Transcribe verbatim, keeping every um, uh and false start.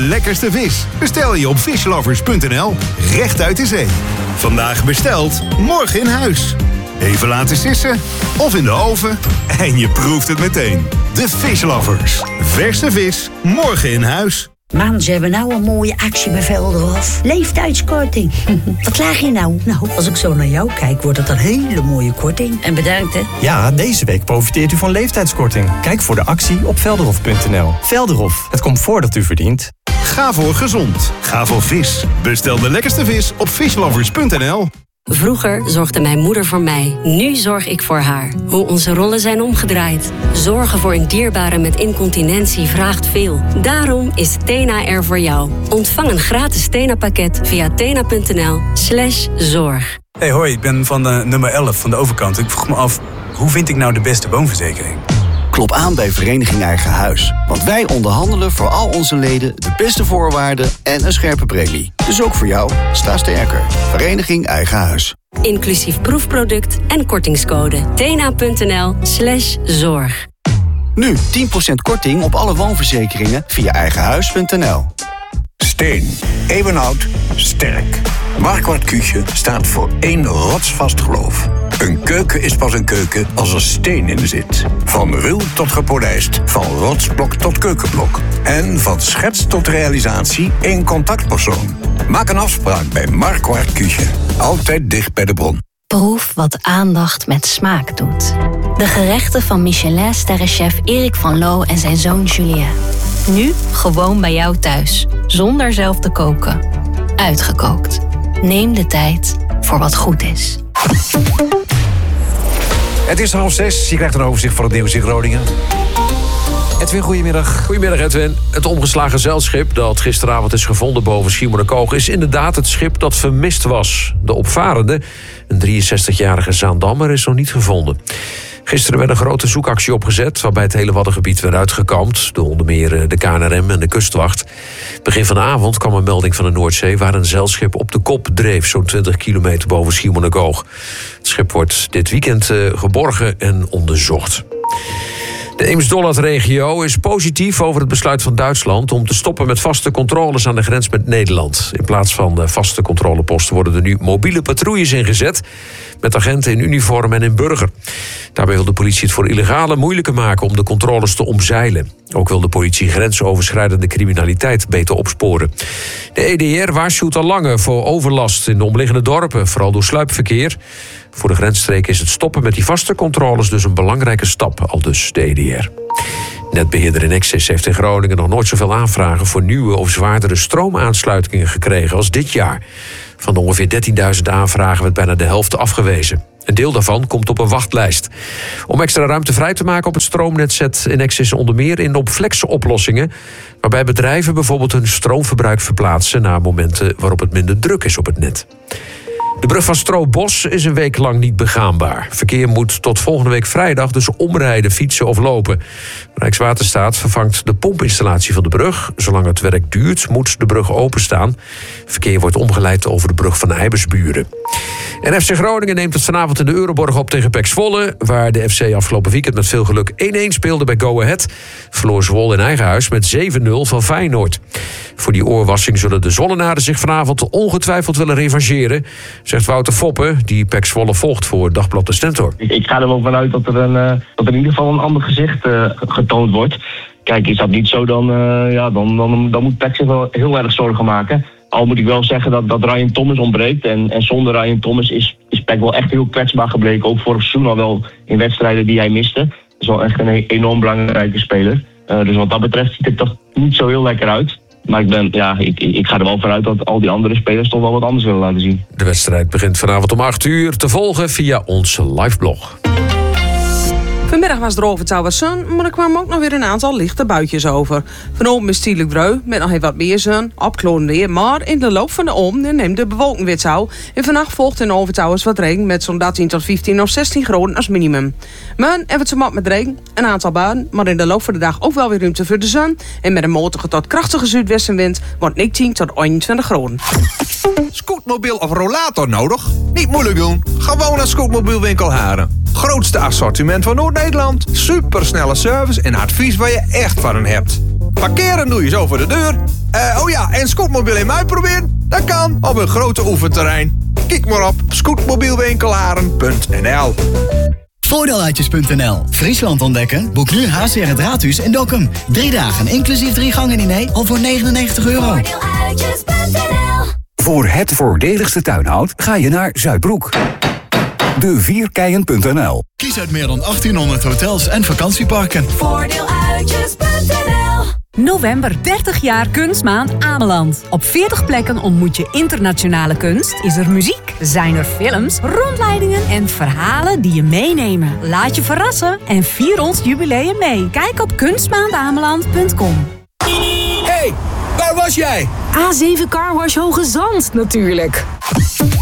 lekkerste vis bestel je op fishlovers punt n l. Recht uit de zee. Vandaag besteld, morgen in huis. Even laten sissen of in de oven en je proeft het meteen. De Fishlovers. Verse vis, morgen in huis. Man, ze hebben nou een mooie actie bij Velderhof. Leeftijdskorting. Wat klaag je nou? Nou, als ik zo naar jou kijk, wordt het een hele mooie korting. En bedankt, hè? Ja, deze week profiteert u van leeftijdskorting. Kijk voor de actie op velderhof punt n l. Velderhof, het comfort dat u verdient. Ga voor gezond. Ga voor vis. Bestel de lekkerste vis op fishlovers punt n l. Vroeger zorgde mijn moeder voor mij. Nu zorg ik voor haar. Hoe onze rollen zijn omgedraaid. Zorgen voor een dierbare met incontinentie vraagt veel. Daarom is Tena er voor jou. Ontvang een gratis Tena-pakket via tena punt n l slash zorg. Hey hoi, ik ben van de nummer elf van de overkant. Ik vroeg me af, hoe vind ik nou de beste woonverzekering? Klop aan bij Vereniging Eigen Huis. Want wij onderhandelen voor al onze leden de beste voorwaarden en een scherpe premie. Dus ook voor jou, sta sterker. Vereniging Eigen Huis. Inclusief proefproduct en kortingscode. tena punt n l slash zorg. Nu tien procent korting op alle woonverzekeringen via eigenhuis punt n l. Steen. Eeuwenoud. Sterk. Marquardt Küche staat voor één rotsvast geloof. Een keuken is pas een keuken als er steen in zit. Van ruw tot gepolijst. Van rotsblok tot keukenblok. En van schets tot realisatie één contactpersoon. Maak een afspraak bij Marquardt Küche. Altijd dicht bij de bron. Proef wat aandacht met smaak doet. De gerechten van Michelin-sterrenchef Erik van Loo en zijn zoon Julien. Nu gewoon bij jou thuis, zonder zelf te koken. Uitgekookt. Neem de tijd voor wat goed is. Het is half zes. Je krijgt een overzicht van het nieuws in Groningen. Edwin, goedemiddag. Goedemiddag, Edwin. Het omgeslagen zeilschip dat gisteravond is gevonden boven Schiermonnikoog is inderdaad het schip dat vermist was. De opvarende, een drieënzestigjarige Zaandammer, is nog niet gevonden. Gisteren werd een grote zoekactie opgezet, waarbij het hele Waddengebied werd uitgekampt door onder meer de K N R M en de kustwacht. Begin van de avond kwam een melding van de Noordzee waar een zeilschip op de kop dreef, zo'n twintig kilometer boven Schiermonnikoog. Het schip wordt dit weekend geborgen en onderzocht. De Eems-Dollard-regio is positief over het besluit van Duitsland om te stoppen met vaste controles aan de grens met Nederland. In plaats van vaste controleposten worden er nu mobiele patrouilles ingezet met agenten in uniform en in burger. Daarbij wil de politie het voor illegalen moeilijker maken om de controles te omzeilen. Ook wil de politie grensoverschrijdende criminaliteit beter opsporen. De E D R waarschuwt al langer voor overlast in de omliggende dorpen, vooral door sluipverkeer. Voor de grensstreken is het stoppen met die vaste controles dus een belangrijke stap, aldus de E D R. Netbeheerder Enexis heeft in Groningen nog nooit zoveel aanvragen voor nieuwe of zwaardere stroomaansluitingen gekregen als dit jaar. Van de ongeveer dertienduizend aanvragen werd bijna de helft afgewezen. Een deel daarvan komt op een wachtlijst. Om extra ruimte vrij te maken op het stroomnet zet Enexis onder meer in op flexoplossingen, waarbij bedrijven bijvoorbeeld hun stroomverbruik verplaatsen naar momenten waarop het minder druk is op het net. De brug van Stroobos is een week lang niet begaanbaar. Verkeer moet tot volgende week vrijdag dus omrijden, fietsen of lopen. Rijkswaterstaat vervangt de pompinstallatie van de brug. Zolang het werk duurt, moet de brug openstaan. Verkeer wordt omgeleid over de brug van Eibersburen. En F C Groningen neemt het vanavond in de Euroborg op tegen P E C Zwolle, waar de F C afgelopen weekend met veel geluk één-één speelde bij Go Ahead. Verloor Zwolle in eigen huis met zeven nul van Feyenoord. Voor die oorwassing zullen de Zwollenaren zich vanavond ongetwijfeld willen revancheren, zegt Wouter Foppe, die P E C Zwolle volgt voor Dagblad de Stentor. Ik, ik ga er wel vanuit dat er, een, uh, dat er in ieder geval een ander gezicht uh, getoond wordt. Kijk, is dat niet zo, dan, uh, ja, dan, dan, dan moet P E C zich wel heel erg zorgen maken. Al moet ik wel zeggen dat, dat Ryan Thomas ontbreekt. En, en zonder Ryan Thomas is, is P E C wel echt heel kwetsbaar gebleken. Ook vorig seizoen al wel in wedstrijden die hij miste. Dat is wel echt een enorm belangrijke speler. Uh, dus wat dat betreft ziet het toch niet zo heel lekker uit. Maar ik, ben, ja, ik, ik ga er wel vanuit dat al die andere spelers toch wel wat anders willen laten zien. De wedstrijd begint vanavond om acht uur te volgen via onze liveblog. Vanmiddag was het erover zou wat zon, maar er kwamen ook nog weer een aantal lichte buitjes over. Vanochtend is stielijk dreu, met nog even wat meer zon, opklonende weer. Maar in de loop van de om neemt de bewolking weer toe. En vannacht volgt in Overtouwers wat regen met zo'n dertien tot vijftien of zestien graden als minimum. Maar even het zo mat met regen, een aantal buien, maar in de loop van de dag ook wel weer ruimte voor de zon. En met een matige tot krachtige zuidwestenwind wordt negentien tot eenentwintig graden. Scootmobiel of rollator nodig? Niet moeilijk doen. Gewoon naar Scootmobielwinkel Haren. Grootste assortiment van Noord-Nederland. Supersnelle service en advies waar je echt van hen hebt. Parkeren doe je zo voor de deur. Uh, oh ja, en scootmobiel in mij proberen? Dat kan op een grote oefenterrein. Kijk maar op scootmobielwinkelaren punt n l. Voordeeluitjes punt n l. Friesland ontdekken? Boek nu H C R het Raadhuis in Dokkum. Drie dagen, inclusief drie gangen diner, al voor negenennegentig euro. Voordeeluitjes punt n l. Voor het voordeligste tuinhout ga je naar Zuidbroek. De vierkeien punt n l. Kies uit meer dan achttienhonderd hotels en vakantieparken. Voordeeluitjes punt n l. November, dertig jaar Kunstmaand Ameland. Op veertig plekken ontmoet je internationale kunst, is er muziek, zijn er films, rondleidingen en verhalen die je meenemen. Laat je verrassen en vier ons jubileum mee. Kijk op kunstmaandameland punt com. Hey, waar was jij? A zeven Car Wash Hoge Zand natuurlijk.